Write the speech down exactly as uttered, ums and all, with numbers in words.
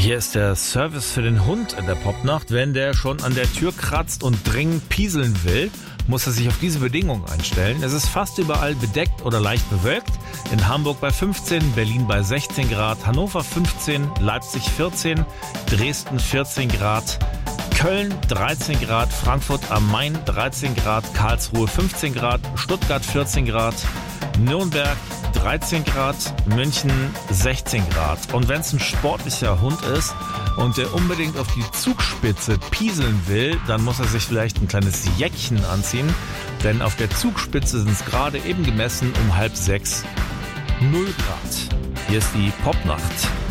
Hier ist der Service für den Hund in der Popnacht. Wenn der schon an der Tür kratzt und dringend pieseln will, muss er sich auf diese Bedingungen einstellen. Es ist fast überall bedeckt oder leicht bewölkt. In Hamburg bei fünfzehn, Berlin bei sechzehn Grad, Hannover fünfzehn, Leipzig vierzehn, Dresden vierzehn Grad, Köln dreizehn Grad, Frankfurt am Main dreizehn Grad, Karlsruhe fünfzehn Grad, Stuttgart vierzehn Grad, Nürnberg dreizehn Grad, München sechzehn Grad. Und wenn es ein sportlicher Hund ist und der unbedingt auf die Zugspitze pieseln will, dann muss er sich vielleicht ein kleines Jäckchen anziehen, denn auf der Zugspitze sind es gerade eben gemessen um halb sechs null Grad. Hier ist die Popnacht.